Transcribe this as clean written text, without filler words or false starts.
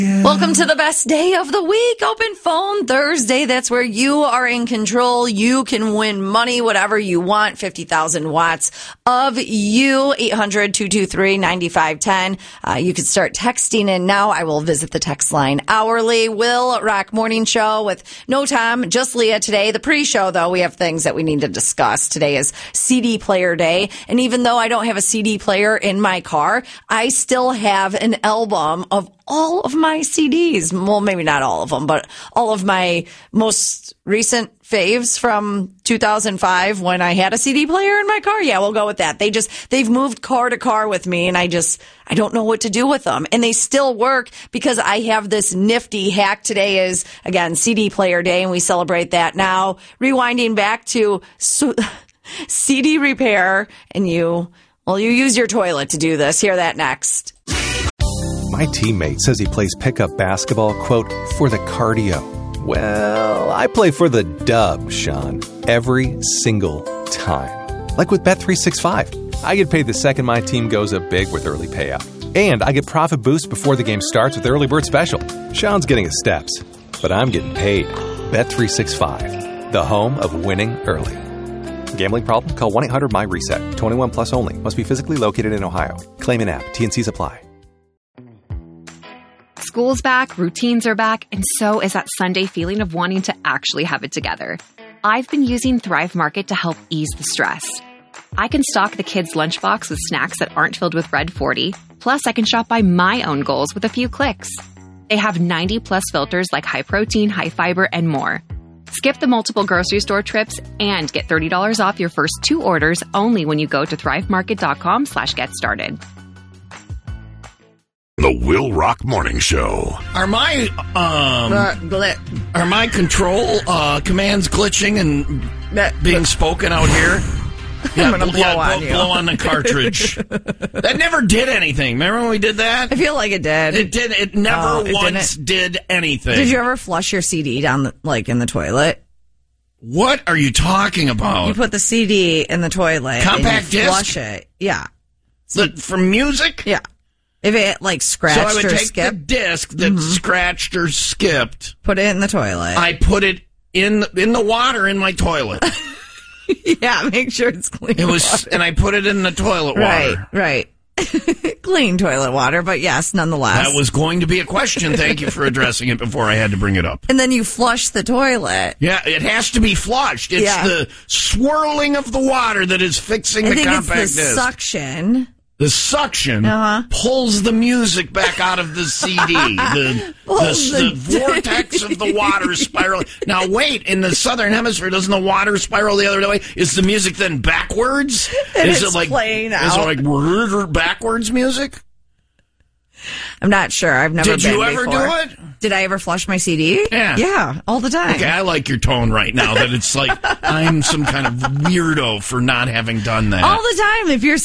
Welcome to the best day of the week, Open Phone Thursday. That's where you are in control. You can win money, whatever you want, 50,000 watts of you, 800-223-9510. You can start texting in now. I will visit the text line hourly. Will Rock Morning Show with no Tom, just Leah today. The pre-show, though, we have things that we need to discuss. Today is CD player day. And even though I don't have a CD player in my car, I still have an album of all of my CDs. Well, maybe not all of them, but all of my most recent faves from 2005 when I had a CD player in my car. Yeah, we'll go with that. They've moved car to car with me, and I don't know what to do with them. And they still work because I have this nifty hack. Today is, again, CD player day, and we celebrate that now. Rewinding back to CD repair, and you use your toilet to do this. Hear that next. My teammate says he plays pickup basketball, quote, for the cardio. Well, I play for the dub, Sean, every single time. Like with Bet365. I get paid the second my team goes up big with early payout. And I get profit boost before the game starts with Early Bird Special. Sean's getting his steps, but I'm getting paid. Bet365, the home of winning early. Gambling problem? Call 1-800-MY-RESET. 21 plus only. Must be physically located in Ohio. Claim an app. T&Cs apply. School's back, routines are back, and so is that Sunday feeling of wanting to actually have it together. I've been using Thrive Market to help ease the stress. I can stock the kids' lunchbox with snacks that aren't filled with Red 40, plus I can shop by my own goals with a few clicks. They have 90-plus filters like high protein, high fiber, and more. Skip the multiple grocery store trips and get $30 off your first 2 orders only when you go to thrivemarket.com/get-started. The Will Rock Morning Show. Are my control commands glitching and being spoken out here? I'm going to blow on you. Blow on the cartridge. That never did anything. Remember when we did that? I feel like it did. It did. It never once did anything. Did you ever flush your CD down, in the toilet? What are you talking about? You put the CD in the toilet. Compact and you disc? Flush it. Yeah. From music? Yeah. If it scratched or skipped. So I would take the disc that scratched or skipped. Put it in the toilet. I put it in the water in my toilet. Yeah, make sure it's clean. And I put it in the toilet water. Right. Clean toilet water, but yes, nonetheless. That was going to be a question. Thank you for addressing it before I had to bring it up. And then you flush the toilet. Yeah, it has to be flushed. It's the swirling of the water that is fixing the compact it's the disc. Suction. The suction pulls the music back out of the CD. The vortex of the water spiral. Now, wait, in the southern hemisphere, doesn't the water spiral the other way? Is the music then backwards? Is it playing out? Is it backwards music? I'm not sure. I've never been Did you ever before. do it? Did I ever flush my CD? Yeah. Yeah, all the time. Okay, I like your tone right now that it's like I'm some kind of weirdo for not having done that. All the time. If you're